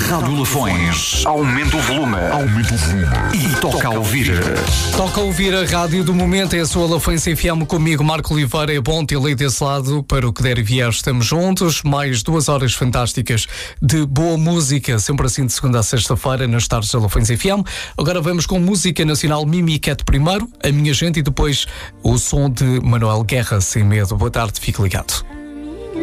Rádio Lafões. Aumenta o volume. E toca a ouvir. Toca a ouvir a rádio do momento. É a sua Lafões FM comigo, Marco Oliveira. É bom ter-lhe desse lado. Para o que der e vier, estamos juntos. Mais 2 horas fantásticas de boa música. Sempre assim de segunda a sexta-feira nas tardes da Lafões FM. Agora vamos com música nacional. Mimi Cat primeiro, A Minha Gente, e depois o som de Manuel Guerra, Sem Medo. Boa tarde, fique ligado.